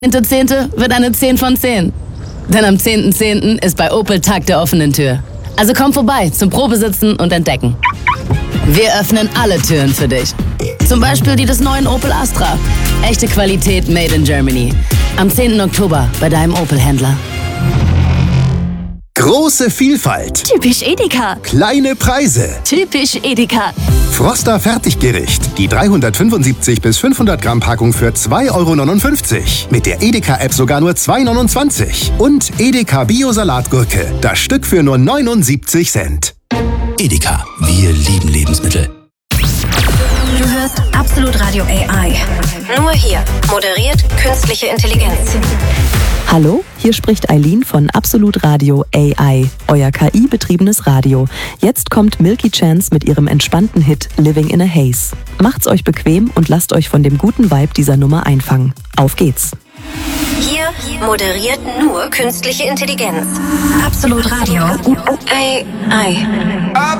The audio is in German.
10.10. wird eine 10 von 10. Denn am 10.10. ist bei Opel Tag der offenen Tür. Also komm vorbei zum Probesitzen und Entdecken. Wir öffnen alle Türen für dich. Zum Beispiel die des neuen Opel Astra. Echte Qualität made in Germany. Am 10. Oktober bei deinem Opel-Händler. Große Vielfalt. Typisch Edeka. Kleine Preise. Typisch Edeka. Froster Fertiggericht. Die 375 bis 500 Gramm Packung für 2,59 €. Mit der Edeka-App sogar nur 2,29 €. Und Edeka Bio-Salatgurke. Das Stück für nur 79 Cent. Edeka. Wir lieben Lebensmittel. Du hörst Absolut Radio AI. Nur hier. Moderiert künstliche Intelligenz. Hallo, hier spricht Eileen von Absolut Radio AI, euer KI-betriebenes Radio. Jetzt kommt Milky Chance mit ihrem entspannten Hit Living in a Haze. Macht's euch bequem und lasst euch von dem guten Vibe dieser Nummer einfangen. Auf geht's! Hier moderiert nur künstliche Intelligenz. Absolut Radio AI.